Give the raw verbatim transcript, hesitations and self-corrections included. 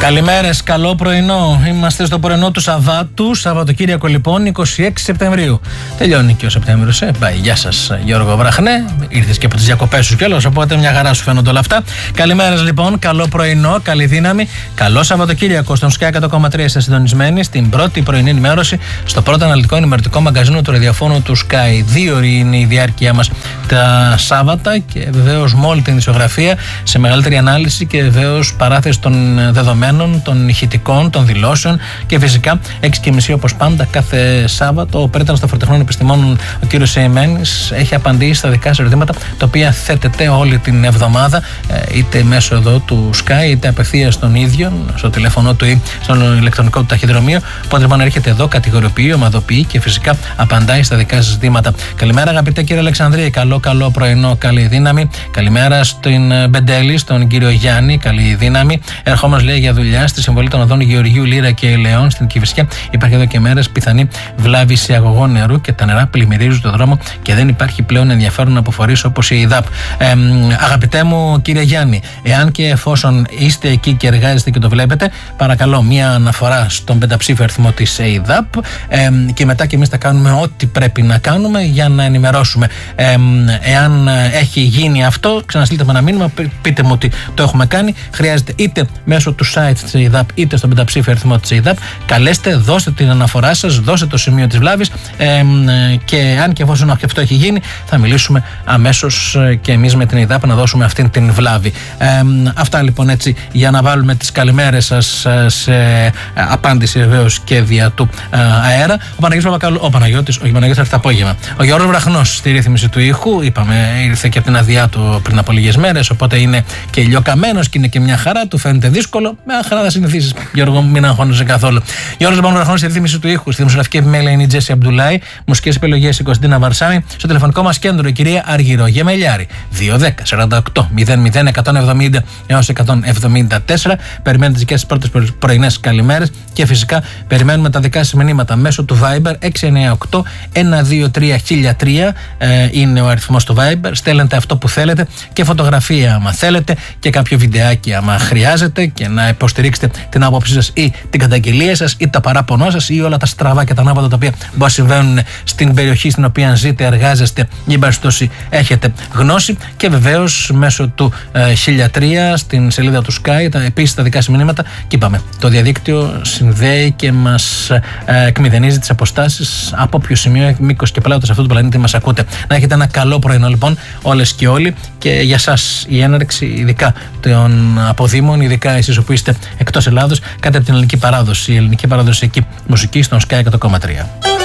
Καλημέρες, καλό πρωινό. Είμαστε στο πρωινό του Σαββάτου, Σαββατοκύριακο λοιπόν, είκοσι έξι Σεπτεμβρίου. Τελειώνει και ο Σεπτέμβριος, ε. Πάει, γεια σας Γιώργο Βραχνέ. Ήρθες και από τις διακοπές σου κιόλας, οπότε μια χαρά σου φαίνονται όλα αυτά. Καλημέρες λοιπόν, καλό πρωινό, καλή δύναμη. Καλό Σαββατοκύριακο στον Sky εκατό κόμμα τρία. Είστε συντονισμένοι στην πρώτη πρωινή ενημέρωση, στο πρώτο αναλυτικό ενημερωτικό μαγκαζίνο του ραδιοφώνου του Sky. Δύο ώρες είναι η διάρκεια μας τα Σάββατα και βεβαίως με όλη την ισογραφία σε μεγαλύτερη ανάλυση και βεβαίως παράθεση των δεδομένων, των ηχητικών, των δηλώσεων και φυσικά έξι και μισή όπως πάντα κάθε Σάββατο. Ο πρέτανος των φορτεχνών επιστημόνων, ο κύριος Σεϊμένης, έχει απαντήσει στα δικά σας ερωτήματα, τα οποία θέτετε όλη την εβδομάδα, είτε μέσω εδώ του Sky, είτε απευθείας στον ίδιο, στο τηλέφωνο του ή στο ηλεκτρονικό του ταχυδρομείο. Οπότε λοιπόν έρχεται εδώ, κατηγοριοποιεί, ομαδοποιεί και φυσικά απαντάει στα δικά σας ζητήματα. Καλημέρα, αγαπητέ κύριε Αλεξανδρία. Καλό, καλό πρωινό, καλή δύναμη. Καλημέρα στην Μπεντέλη, στον κύριο Γιάννη, καλή δύναμη. Ερχόμενος λέει για δουλειά στη συμβολή των οδών Γεωργίου, Λύρα και Ελαιών στην Κηφισιά. Υπάρχει εδώ και μέρες πιθανή βλάβη σε αγωγό νερού και τα νερά πλημμυρίζουν τον δρόμο και δεν υπάρχει πλέον ενδιαφέρον από φορείς όπως η ΕΙΔΑΠ. Ε, αγαπητέ μου κύριε Γιάννη, εάν και εφόσον είστε εκεί και εργάζεστε και το βλέπετε, παρακαλώ μία αναφορά στον πενταψήφιο αριθμό της ΕΙΔΑΠ ε, και μετά και εμείς θα κάνουμε ό,τι πρέπει να κάνουμε για να ενημερώσουμε. Ε, εάν έχει γίνει αυτό, ξαναστείλτε με ένα μήνυμα, πείτε μου ότι το έχουμε κάνει. Χρειάζεται είτε μέσω του site της ΕΙΔΑΠ είτε στον πενταψήφιο αριθμό της ΕΙΔΑΠ. Καλέστε, δώστε την αναφορά σας, δώστε το σημείο της βλάβης ε, και αν και εφόσον αυτό έχει γίνει, θα μιλήσουμε αμέσως και εμείς με την ΕΙΔΑΠ να δώσουμε αυτήν την βλάβη. Ε, αυτά λοιπόν έτσι για να βάλουμε τις καλημέρες σας σε απάντηση βεβαίως και δια του αέρα. Ο Παναγιώτης Παπακαλού, ο Παναγιώτης, όχι Παναγιώτης έρθει το απόγευμα. Ο Γιώργος Βραχνός στη ρύθμιση του ήχου, είπαμε, ήρθε και από την αδειά του πριν από λίγες μέρες, οπότε είναι και ηλιοκαμένος και είναι και μια χαρά, του φαίνεται δύσκολο. Μια χαρά θα συνηθίσεις. Γιώργο, μην αγχώνεσαι καθόλου. Γιώργος λοιπόν Βραχνός στη ρύθμιση του ήχου, στη δημοσιογραφική επιμέλεια είναι η Τζέσι Αμπτουλάη, μουσικές επιλογές η Κωνσταντίνα Βαρσάμι, στο τηλεφωνικό μας κέντρο η κυρία Αργυρό Γεμελιάρη. δύο δέκα σαράντα οκτώ μηδέν μηδέν εκατόν εβδομήντα έως εκατόν εβδομήντα τέσσερα. Περιμένετε τις δικές σας πρώτες πρωινές καλημέρες και φυσικά περιμένουμε τα δικά σας μηνύματα μέσω του Viber έξι εννιά οκτώ ένα δύο τρία χίλια τρία ε, είναι ο αριθμός του Viber. Στέλνετε αυτό που θέλετε και φωτογραφία άμα θέλετε και κάποιο βιντεάκι άμα χρειάζεται και να υποστηρίξετε την άποψή σας ή την καταγγελία σας ή τα παράπονό σας ή όλα τα στραβά και τα ανάποδα τα οποία μπορεί να συμβαίνουν στην περιοχή στην οποία ζείτε, εργάζεστε ή εν πάση περιπτώσει έχετε γνώση. Και βεβαίως μέσω του ε, χίλια τρία στην σελίδα του Sky τα, επίσης τα δικά σας μηνύματα. Και είπαμε, το διαδίκτυο συνδέει και μας ε, εκμηδενίζει τις αποστάσεις από όποιο σημείο, μήκος και πλάτος αυτού του πλανήτη μας ακούτε. Να έχετε ένα καλό πρωινό λοιπόν όλες και όλοι και για σας η έναρξη ειδικά των αποδήμων, ειδικά εσείς που είστε εκτός Ελλάδος, κάτι από την ελληνική παράδοση, η ελληνική παραδοσιακή μουσική στον Sky εκατό κόμμα τρία.